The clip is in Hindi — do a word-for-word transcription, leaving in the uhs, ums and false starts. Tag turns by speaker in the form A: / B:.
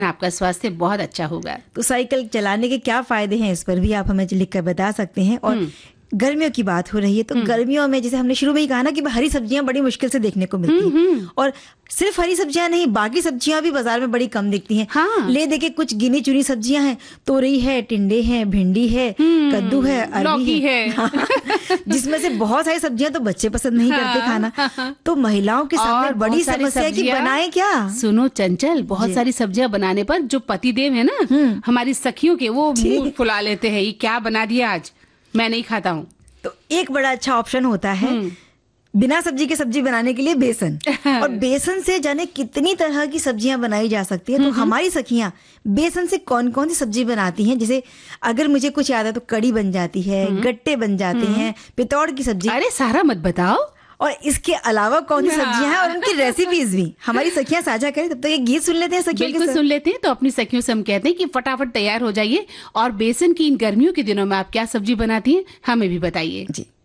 A: आपका स्वास्थ्य बहुत अच्छा होगा।
B: तो साइकिल चलाने के क्या फायदे हैं, इस पर भी आप हमें लिख कर बता सकते हैं। और गर्मियों की बात हो रही है, तो गर्मियों में जैसे हमने शुरू में ही कहा ना कि हरी सब्जियां बड़ी मुश्किल से देखने को मिलती हैं, और सिर्फ हरी सब्जियां नहीं, बाकी सब्जियां भी बाजार में बड़ी कम दिखती हैं।
A: हाँ।
B: ले देखे कुछ गिनी चुनी सब्जियां हैं, तोरई है, टिंडे हैं, भिंडी है, कद्दू है, अरबी है, है। जिसमें से बहुत सारी सब्जियां तो बच्चे पसंद नहीं करते खाना। तो महिलाओं के सामने बड़ी समस्या है कि बनाए क्या।
A: सुनो चंचल, बहुत सारी सब्जियां बनाने पर जो पतिदेव है ना हमारी सखियों के, वो मुंह फुला लेते हैं, ये क्या बना दिया आज, मैं नहीं खाता हूँ।
B: तो एक बड़ा अच्छा ऑप्शन होता है बिना सब्जी के सब्जी बनाने के लिए बेसन। और बेसन से जाने कितनी तरह की सब्जियां बनाई जा सकती है। तो हमारी सखियां बेसन से कौन कौन सी सब्जी बनाती हैं, जैसे अगर मुझे कुछ याद है तो कड़ी बन जाती है, गट्टे बन जाते हैं, पितौड़ की सब्जी।
A: अरे सारा मत बताओ।
B: और इसके अलावा कौन सी सब्जियां हैं और उनकी रेसिपीज भी हमारी सखियां साझा करें। तब तो ये गीत सुन लेते हैं सखियों के।
A: बिल्कुल सुन लेते हैं। तो अपनी सखियों से हम कहते हैं कि फटाफट तैयार हो जाइए और बेसन की इन गर्मियों के दिनों में आप क्या सब्जी बनाती हैं हमें भी बताइए।
B: जी।